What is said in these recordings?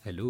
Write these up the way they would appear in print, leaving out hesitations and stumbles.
Hello.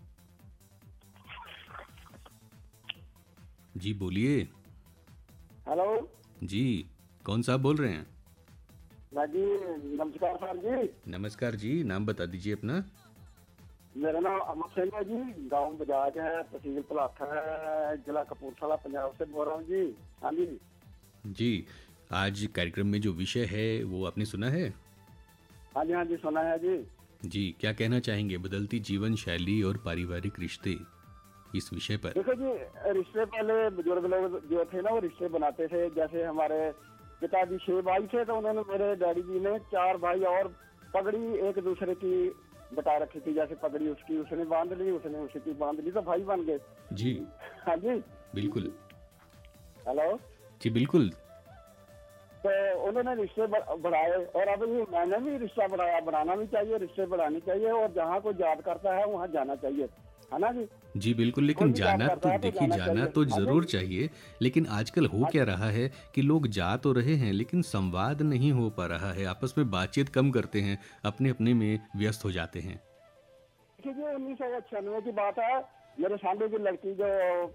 जी बोलिए। Hello. जी कौन साहब बोल रहे हैं? हाँ जी, नमस्कार सर जी। नमस्कार जी, नाम बता दीजिए अपना। मेरा नाम अमर सिंह है जी। गांव बजाज है, तहसील भलाथा है, जिला कपूरथला, पंजाब से बोल रहा हूँ जी। हाँ जी। जी, आज कार्यक्रम में जो विषय है वो आपने सुना है? हाँ जी, हाँ जी, सुना है जी। जी, क्या कहना चाहेंगे बदलती जीवन शैली और पारिवारिक रिश्ते, इस विषय पर? देखो जी, रिश्ते पहले बुजुर्ग लोग जो थे ना वो रिश्ते बनाते थे। जैसे हमारे पिताजी 6 भाई थे, तो उन्होंने, मेरे डैडी जी ने 4 भाई और पगड़ी एक दूसरे की बता रखी थी। जैसे पगड़ी उसकी उसने बांध ली, उसने उसकी बांध ली, तो भाई बन गए। जी हाँ जी। बिल्कुल। हेलो। जी बिल्कुल। तो उन्होंने रिश्ते बढ़ाए, और अब ये मैंने भी रिश्ता बढ़ाया। बढ़ाना भी चाहिए, रिश्ते बढ़ाने चाहिए, और जहाँ कोई याद करता है वहाँ जाना चाहिए, है ना जी। जी बिल्कुल, कोई लेकिन भी याद जाना तो करता है तो देखिए, जाना जाना चाहिए। तो हाँ जी। ज़रूर चाहिए। लेकिन आजकल हो हाँ क्या रहा है कि लोग जा तो रहे हैं लेकिन संवाद नहीं हो पा रहा है, आपस में बातचीत कम करते हैं, अपने अपने में व्यस्त हो जाते हैं। देखिए जी, 1996 की बात है। मेरे सामने की लड़की जो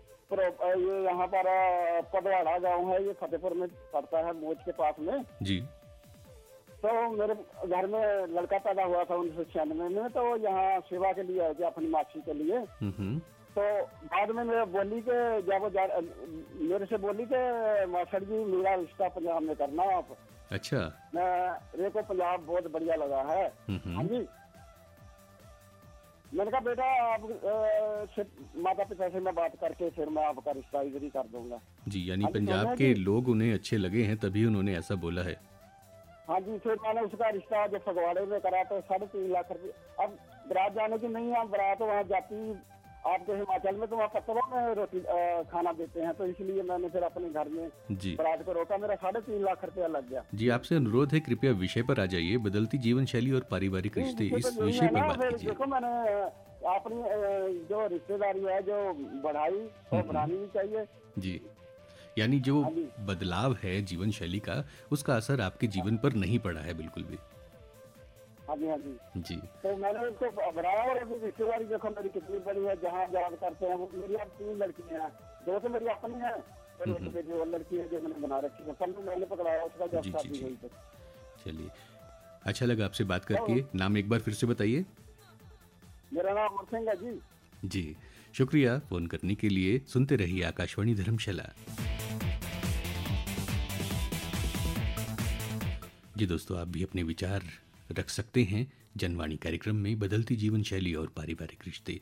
ये यहाँ पर पदवाड़ा गांव है, ये फतेहपुर में पड़ता है, मोच के पास में। जी। तो मेरे घर में लड़का पैदा हुआ था 1996 में। तो यहाँ सेवा के लिए आए थे, अपनी मासी के लिए। हम्म। तो बाद में मेरे बोली के, जब वो मेरे से बोली के मास्टर जी मेरा रिश्ता पंजाब में करना आप। अच्छा। मेरे को पंजाब बहुत बढ़िया लगा है। हाँ जी। मैंने कहा बेटा आप माता पिता से मैं बात करके फिर मैं आपका रिश्ता इधर ही कर दूंगा। जी, यानी हाँ जी, पंजाब सुना के जी। लोग उन्हें अच्छे लगे हैं तभी उन्होंने ऐसा बोला है। हाँ जी, फिर मैंने उसका रिश्ता जो फगवाड़े में करा, तो 3.5 लाख रुपये। अब बारात जाने की नहीं है, बारात वहाँ जाती आपके हिमाचल में, तो वहाँ पत्तलों में रोटी खाना देते हैं। तो इसलिए मैंने फिर अपने घर में जी। बारात को रोका। मेरा 3.5 लाख रुपया लग गया। जी, आपसे अनुरोध है कृपया विषय पर आ जाइए, बदलती जीवन शैली और पारिवारिक जी, रिश्ते, विषय तो इस यही विषय है पर ना। बात फिर कीजिए। देखो, मैंने अपनी जो रिश्तेदारी है जो बढ़ाई, और बढ़ानी भी चाहिए। जी, यानी जो हाँ जी। बदलाव है जीवन शैली का, उसका असर आपके जीवन पर नहीं पड़ा है बिल्कुल भी। हाँ जी, हाँ जी। जी। तो मैंने उसको बढ़ाया, और अभी रिश्तेदारी देखो मेरी कितनी बड़ी है। जहाँ याद करते हैं, वो मेरी अब 3 लड़कियां हैं। 2 तो मेरी अपनी है, और एक मेरी और लड़की है जो मैंने बना रखी है। 15 मैंने पकड़ाया उसका जब जी जी शादी जी। हुई। तो चलिए, अच्छा लगा आपसे बात तो करके। नाम एक बार फिर से बताइए। मेरा नाम अमर सिंह है जी। जी, शुक्रिया फ़ोन करने के लिए। सुनते रहिए आकाशवाणी धर्मशाला। जी दोस्तों, आप भी अपने विचार रख सकते हैं जनवाणी कार्यक्रम में, बदलती जीवन शैली और पारिवारिक रिश्ते।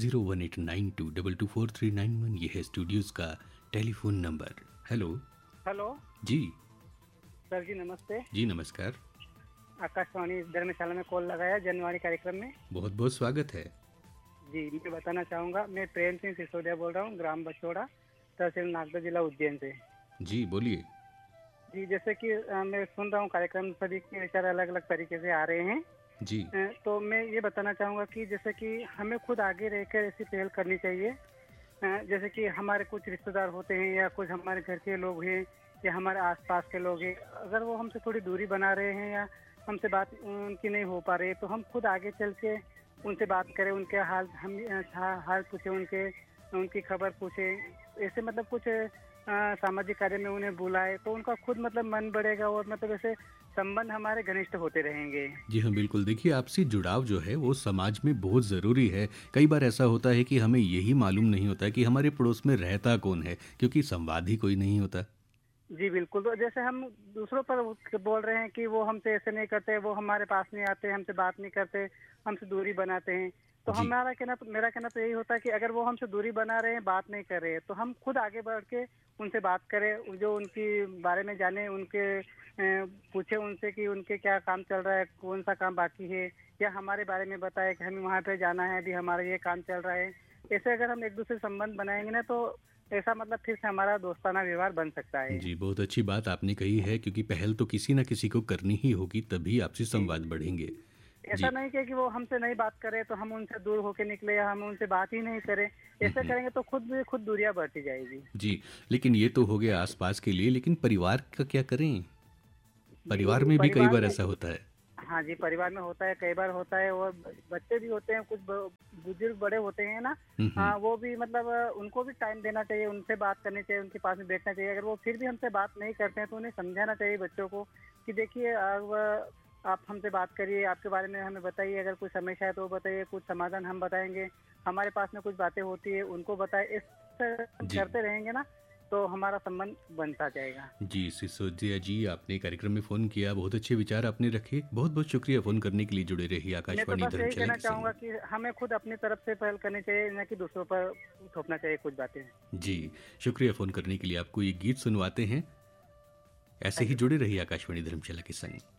0189224391 ये है स्टूडियोज़ का टेलीफोन नंबर। हेलो। हेलो जी। सर जी, नमस्ते। जी नमस्कार। आकाशवाणी धर्मशाला में कॉल लगाया जनवाणी कार्यक्रम में। बहुत बहुत स्वागत है। जी, मैं बताना चाहूँगा, मैं प्रेम सिंह सिसोदिया बोल रहा हूँ, ग्राम बछोड़ा, तहसील नागदा, जिला उज्जैन से। जी बोलिए। जी, जैसे कि मैं सुन रहा हूँ कार्यक्रम, सभी के विचार अलग अलग तरीके से आ रहे हैं। जी। तो मैं ये बताना चाहूँगा कि जैसे कि हमें खुद आगे रहकर ऐसी पहल करनी चाहिए। जैसे कि हमारे कुछ रिश्तेदार होते हैं, या कुछ हमारे घर के लोग हैं, या हमारे आसपास के लोग हैं, अगर वो हमसे थोड़ी दूरी बना रहे हैं, या हमसे बात उनकी नहीं हो पा रही है, तो हम खुद आगे चल के उनसे बात करें, उनके हाल हम हाल पूछे, उनकी खबर पूछे। ऐसे मतलब कुछ सामाजिक कार्य में उन्हें बुलाए, तो उनका खुद मतलब मन बढ़ेगा, और मतलब ऐसे संबंध हमारे घनिष्ठ होते रहेंगे। जी हाँ बिल्कुल, देखिए आपसी जुड़ाव जो है वो समाज में बहुत ज़रूरी है। कई बार ऐसा होता है कि हमें यही मालूम नहीं होता कि हमारे पड़ोस में रहता कौन है, क्योंकि संवाद ही कोई नहीं होता। जी बिल्कुल। तो जैसे हम दूसरों पर बोल रहे हैं कि वो हमसे ऐसे नहीं करते, वो हमारे पास नहीं आते, हमसे बात नहीं करते, हमसे दूरी बनाते हैं, तो जी। मेरा कहना तो यही होता है कि अगर वो हमसे दूरी बना रहे हैं, बात नहीं कर रहे हैं, तो हम खुद आगे बढ़ के उनसे बात करें, जो उनकी बारे में जाने, उनके पूछे उनसे कि उनके क्या काम चल रहा है, कौन सा काम बाकी है, या हमारे बारे में बताए कि हमें वहाँ पे जाना है, अभी हमारा ये काम चल रहा है। ऐसे अगर हम एक दूसरे से संबंध बनाएंगे ना, तो ऐसा मतलब फिर से हमारा दोस्ताना व्यवहार बन सकता है। जी, बहुत अच्छी बात आपने कही है, क्योंकि पहल तो किसी ना किसी को करनी ही होगी, तभी आपसी संवाद जी, बढ़ेंगे। ऐसा जी। नहीं कि वो हमसे नहीं बात करे तो हम उनसे दूर होके निकले, या हम उनसे बात ही नहीं करें। ऐसा करेंगे तो खुद दूरियां बढ़ती जाएगी। जी, लेकिन ये तो हो गया आसपास के लिए, लेकिन परिवार का क्या करें? परिवार जी, में भी कई परिवार बार में। ऐसा होता है। हाँ जी, परिवार में होता है, कई बार होता है, और बच्चे भी होते हैं, कुछ बुजुर्ग बड़े होते हैं ना। हम्म। वो भी मतलब उनको भी टाइम देना चाहिए, उनसे बात करनी चाहिए, उनके पास में बैठना चाहिए। अगर वो फिर भी हमसे बात नहीं करते हैं तो उन्हें समझाना चाहिए बच्चों को कि देखिए, अब आप हमसे बात करिए, आपके बारे में हमें बताइए, अगर कोई समस्या है तो वो बताइए, कुछ समाधान हम बताएंगे, हमारे पास में कुछ बातें होती है उनको बताए। इस तरह हम जी। करते रहेंगे ना तो हमारा संबंध बनता जाएगा। जी सिसोदिया जी, आपने कार्यक्रम में फ़ोन किया, बहुत अच्छे विचार आपने रखे। बहुत बहुत शुक्रिया फ़ोन करने के लिए। जुड़े रहिए मैं तो आकाशवाणी बस यही धर्मशाला कहना के चाहूंगा संग। कि हमें खुद अपनी तरफ से पहल करनी चाहिए, न कि दूसरों पर थोपना चाहिए कुछ बातें। जी, शुक्रिया फ़ोन करने के लिए। आपको ये गीत सुनवाते हैं। ऐसे थैंक ही यू जुड़े सर। रहिए आकाशवाणी धर्मशाला के संग।